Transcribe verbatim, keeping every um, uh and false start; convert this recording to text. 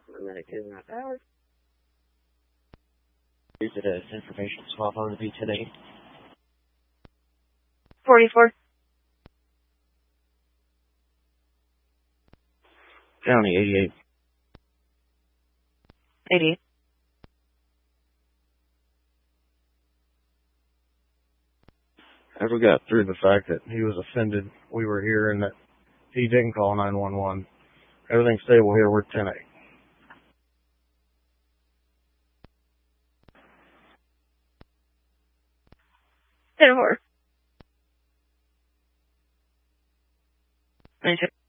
medic two and a half hours. Is it a information swap on the B ten eight? forty-four. County eighty-eight. eighty-eight. As we got through the fact that he was offended we were here and that he didn't call nine one one. Everything's stable here. We're ten eight. ten four. ninety-two.